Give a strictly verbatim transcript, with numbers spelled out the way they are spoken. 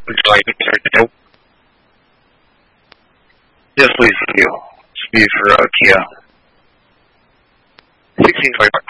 Would you like me to start the dope? Yes, please. Thank you. Speed for uh, Kia. sixteen twenty-five.